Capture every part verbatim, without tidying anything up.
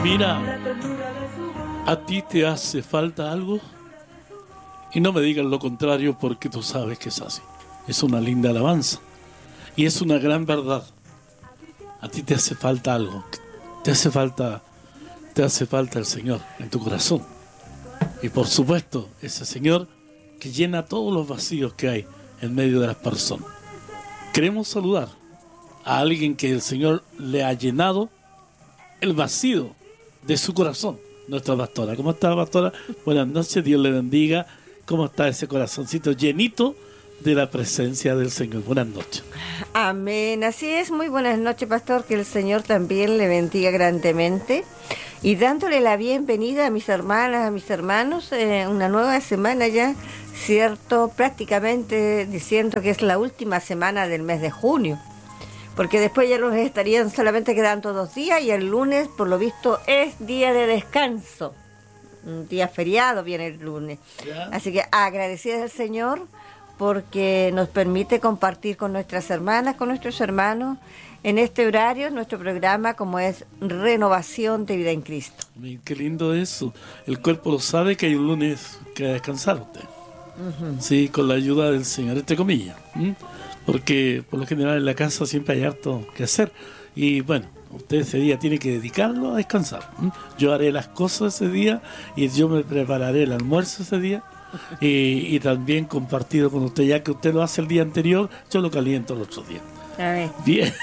Mira, ¿a ti te hace falta algo? Y no me digas lo contrario, porque tú sabes que es así. Es una linda alabanza y es una gran verdad. A ti te hace falta algo. Te hace falta, te hace falta el Señor en tu corazón. Y por supuesto, ese Señor que llena todos los vacíos que hay en medio de las personas. Queremos saludar a alguien que el Señor le ha llenado el vacío de su corazón. Nuestra pastora. ¿Cómo está, pastora? Buenas noches, Dios le bendiga. ¿Cómo está ese corazoncito llenito de la presencia del Señor? Buenas noches. Amén. Así es. Muy buenas noches, pastor. Que el Señor también le bendiga grandemente. Y dándole la bienvenida a mis hermanas, a mis hermanos, eh, una nueva semana ya, ¿cierto? Prácticamente diciendo que es la última semana del mes de junio. Porque después ya los estarían solamente quedando dos días y el lunes, por lo visto, es día de descanso. Un día feriado viene el lunes. ¿Ya? Así que agradecidas al Señor porque nos permite compartir con nuestras hermanas, con nuestros hermanos, en este horario, nuestro programa como es Renovación de Vida en Cristo. Qué lindo eso. El cuerpo lo sabe que hay un lunes que descansar usted. Uh-huh. Sí, con la ayuda del Señor, entre comillas. ¿Mm? Porque por lo general en la casa siempre hay harto que hacer. Y bueno, usted ese día tiene que dedicarlo a descansar. ¿Mm? Yo haré las cosas ese día y yo me prepararé el almuerzo ese día. Y, y también compartido con usted, ya que usted lo hace el día anterior, yo lo caliento el otro día. A ver. Bien.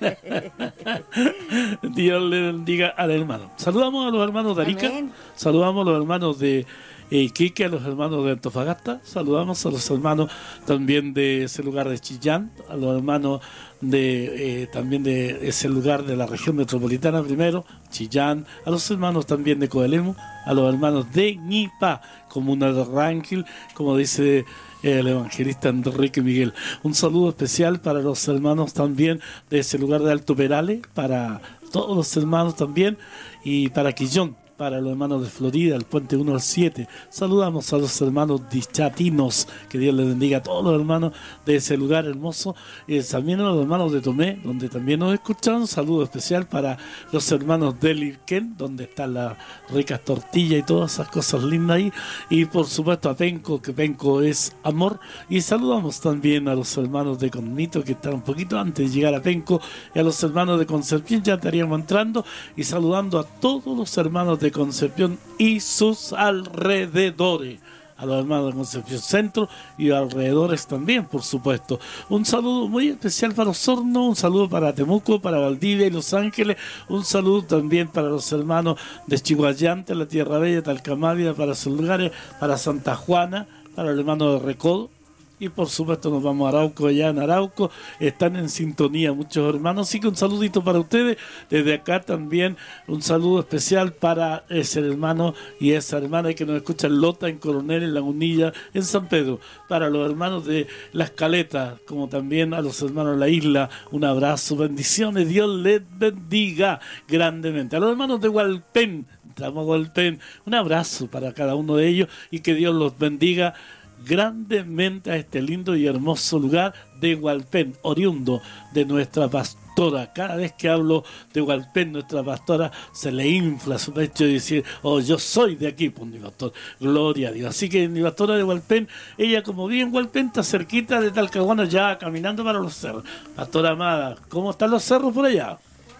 Dios le bendiga al hermano. Saludamos a los hermanos de Arica. Amén. Saludamos a los hermanos de eh, Iquique, a los hermanos de Antofagasta. Saludamos a los hermanos también de ese lugar de Chillán, a los hermanos de eh, también de ese lugar de la región metropolitana primero, Chillán, a los hermanos también de Coelemu, a los hermanos de Ñipa, comuna de Ranquil, como dice el evangelista Enrique Miguel. Un saludo especial para los hermanos también de ese lugar de Alto Perales, para todos los hermanos también, y para Quillón, para los hermanos de Florida, el puente uno al siete. Saludamos a los hermanos dichatinos, que Dios les bendiga a todos los hermanos de ese lugar hermoso, y también a los hermanos de Tomé, donde también nos escuchan. Un saludo especial para los hermanos de Lirquén, donde están las ricas tortillas y todas esas cosas lindas ahí, y por supuesto a Penco, que Penco es amor, y saludamos también a los hermanos de Conmito, que están un poquito antes de llegar a Penco, y a los hermanos de Concepción, ya estaríamos entrando, y saludando a todos los hermanos de Concepción y sus alrededores, a los hermanos de Concepción Centro y alrededores también, por supuesto. Un saludo muy especial para Osorno, un saludo para Temuco, para Valdivia y Los Ángeles, un saludo también para los hermanos de Chihuayante, la Tierra Bella, Talcamávida, para sus lugares, para Santa Juana, para el hermano de Recodo. Y por supuesto nos vamos a Arauco, allá en Arauco, están en sintonía muchos hermanos, así que un saludito para ustedes, desde acá también un saludo especial para ese hermano y esa hermana que nos escucha en Lota, en Coronel, en Lagunilla, en San Pedro, para los hermanos de Las Caletas, como también a los hermanos de la isla, un abrazo, bendiciones, Dios les bendiga grandemente. A los hermanos de Hualpén, entramos a Hualpén, un abrazo para cada uno de ellos y que Dios los bendiga grandemente a este lindo y hermoso lugar de Hualpén, oriundo de nuestra pastora. Cada vez que hablo de Hualpén, nuestra pastora se le infla su pecho y decir, oh, yo soy de aquí, pues mi pastor, gloria a Dios. Así que mi pastora de Hualpén, ella como vive en Hualpén, está cerquita de Talcahuano, ya caminando para los cerros. Pastora amada, ¿cómo están los cerros por allá?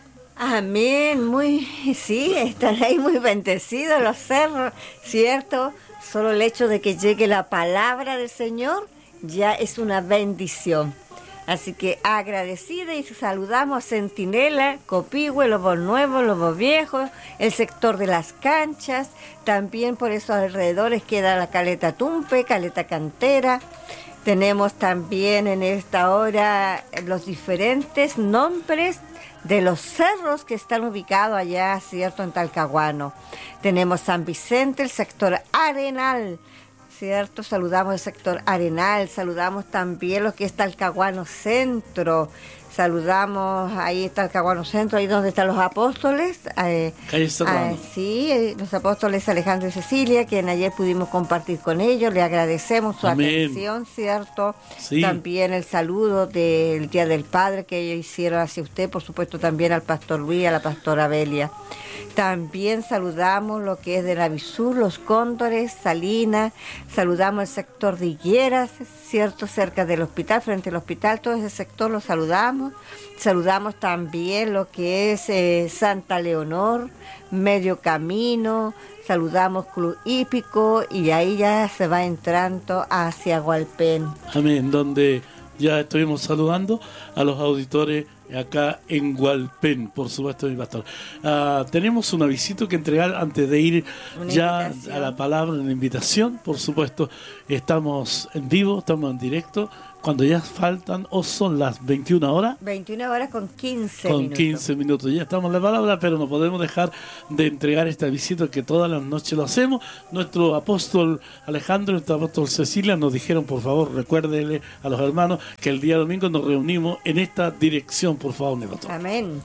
Amén, muy, sí, están ahí muy bendecidos los cerros, ¿cierto? Solo el hecho de que llegue la palabra del Señor ya es una bendición. Así que agradecida y saludamos a Centinela, Copihue, Lobo Nuevo, Lobo Viejo, el sector de las canchas, también por esos alrededores queda la Caleta Tumpe, Caleta Cantera. Tenemos también en esta hora los diferentes nombres de los cerros que están ubicados allá, ¿cierto?, en Talcahuano. Tenemos San Vicente, el sector Arenal, ¿cierto? Saludamos el sector Arenal, saludamos también lo que es Talcahuano Centro, saludamos ahí Talcahuano Centro, ahí donde están los apóstoles. Eh, Calle Serrano. Eh, sí, los apóstoles Alejandro y Cecilia, quien ayer pudimos compartir con ellos, le agradecemos su Amén. Atención, ¿cierto? Sí. También el saludo del Día del Padre que ellos hicieron hacia usted, por supuesto también al pastor Luis, a la pastora Belia. También saludamos lo que es de la Visur, Los Cóndores, Salinas, saludamos el sector de Higueras, ¿cierto? Cerca del hospital, frente al hospital, todo ese sector lo saludamos. Saludamos también lo que es eh, Santa Leonor, Medio Camino, saludamos Club Hípico y ahí ya se va entrando hacia Hualpén. Amén, donde ya estuvimos saludando a los auditores acá en Hualpén, por supuesto, mi pastor. Uh, tenemos un avisito que entregar antes de ir una ya invitación. A la palabra, una invitación, por supuesto. Estamos en vivo, estamos en directo, cuando ya faltan, o son las veintiuna horas. veintiuna horas con quince con minutos. Con quince minutos, ya estamos en la palabra, pero no podemos dejar de entregar este avisito que todas las noches lo hacemos. Nuestro apóstol Alejandro y nuestro apóstol Cecilia nos dijeron, por favor, recuérdele a los hermanos que el día domingo nos reunimos en esta dirección, por favor, mi pastor. Amén.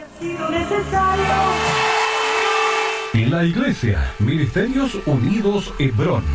La Iglesia Ministerios Unidos Hebrón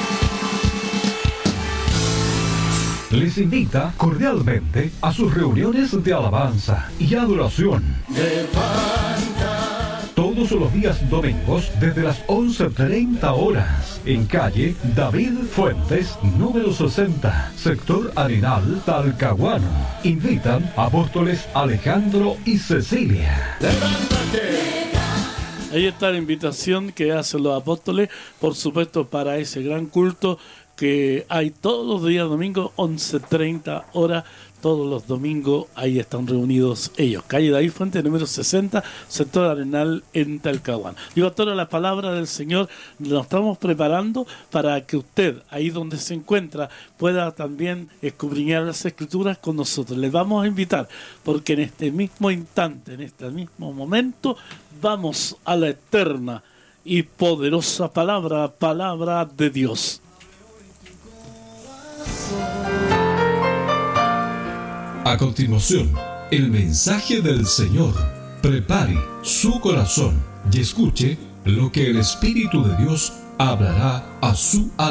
les invita cordialmente a sus reuniones de alabanza y adoración. Levanta. Todos los días domingos desde las once treinta horas en calle David Fuentes, número sesenta, sector Arenal, Talcahuano. Invitan apóstoles Alejandro y Cecilia. Levántate. Ahí está la invitación que hacen los apóstoles, por supuesto, para ese gran culto que hay todos los días domingos, once treinta horas, todos los domingos, ahí están reunidos ellos. Calle David Fuente, número sesenta, sector Arenal, en Talcahuano. Digo, toda la palabra del Señor, nos estamos preparando para que usted, ahí donde se encuentra, pueda también escudriñar las Escrituras con nosotros. Les vamos a invitar, porque en este mismo instante, en este mismo momento, vamos a la eterna y poderosa palabra, palabra de Dios. A continuación, el mensaje del Señor. Prepare su corazón y escuche lo que el Espíritu de Dios hablará a su alma.